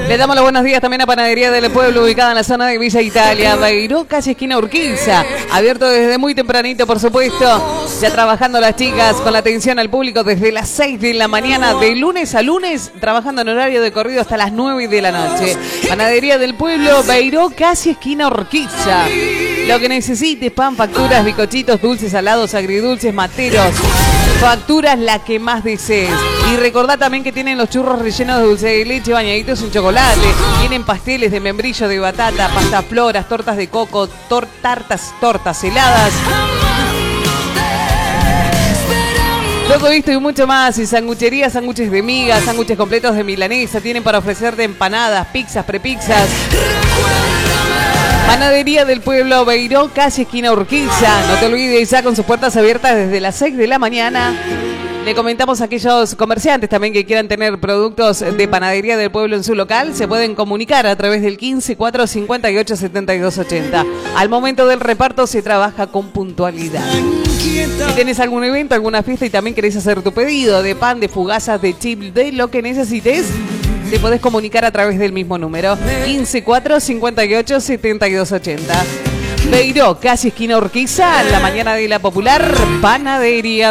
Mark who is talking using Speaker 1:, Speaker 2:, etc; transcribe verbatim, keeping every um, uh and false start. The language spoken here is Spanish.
Speaker 1: Le damos los buenos días también a Panadería del Pueblo, ubicada en la zona de Villa Italia, Beiró, casi esquina Urquiza. Abierto desde muy tempranito, por supuesto. Ya trabajando las chicas con la atención al público desde las seis de la mañana, de lunes a lunes, trabajando en horario de corrido hasta las nueve de la noche. Panadería del Pueblo, Beiró, casi esquina Urquiza. Lo que necesites, pan, facturas, bizcochitos, dulces, salados, agridulces, materos. Facturas la que más desees. Y recordá también que tienen los churros rellenos de dulce de leche, bañaditos en chocolate. Tienen pasteles de membrillo, de batata, pasta floras, tortas de coco, tor tartas, tortas heladas. Todo esto y mucho más. Y sanguchería, sándwiches de miga, sándwiches completos de milanesa. Tienen para ofrecerte empanadas, pizzas, prepizzas. Panadería del Pueblo, Beiró, casi esquina Urquiza. No te olvides, ya con sus puertas abiertas desde las seis de la mañana. Le comentamos a aquellos comerciantes también que quieran tener productos de Panadería del Pueblo en su local, se pueden comunicar a través del quince, cuatro cincuenta y ocho, setenta y dos ochenta. Al momento del reparto se trabaja con puntualidad. Si tenés algún evento, alguna fiesta y también querés hacer tu pedido de pan, de fugazas, de chip, de lo que necesites, te podés comunicar a través del mismo número, quince, cuatro cincuenta y ocho, setenta y dos ochenta. Beiró, casi esquina Urquiza, la mañana de la popular Panadería.